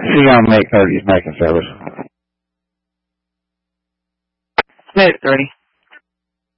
She gonna make Kirby's making service. Maybe 30.